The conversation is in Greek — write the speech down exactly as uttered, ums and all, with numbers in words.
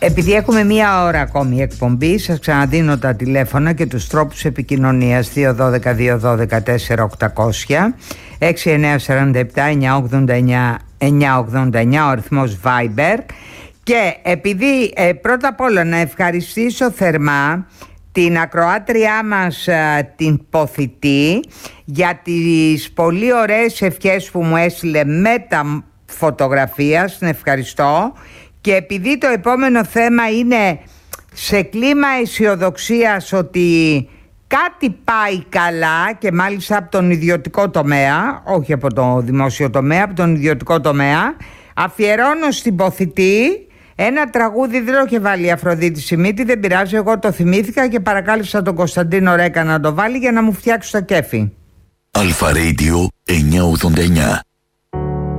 Επειδή έχουμε μία ώρα ακόμη εκπομπή, σας ξαναδίνω τα τηλέφωνα και τους τρόπους επικοινωνίας: δύο ένα δύο δύο ένα δύο τέσσερα οκτακόσια, έξι εννιά τέσσερα επτά εννιά ογδόντα εννιά εννιά ογδόντα εννιά, ο αριθμός Viber. Και επειδή ε, πρώτα απ' όλα να ευχαριστήσω θερμά την ακροάτριά μας, την Ποθητή, για τις πολύ ωραίες ευχές που μου έστειλε με τα φωτογραφία. Την ευχαριστώ. Και επειδή το επόμενο θέμα είναι σε κλίμα αισιοδοξίας ότι κάτι πάει καλά, και μάλιστα από τον ιδιωτικό τομέα, όχι από το δημόσιο τομέα, από τον ιδιωτικό τομέα, αφιερώνω στην Ποθητή ένα τραγούδι. Δεν το είχε βάλει η Αφροδίτη Σιμίτη, δεν πειράζει, εγώ το θυμήθηκα και παρακάλεσα τον Κωνσταντίνο Ρέκα να το βάλει για να μου φτιάξει το κέφι. Αλφα Radio εννιακόσια ογδόντα εννιά.